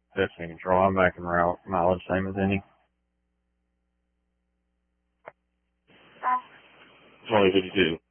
Destiny Control. I'm back in route. Mileage same as any. 2052.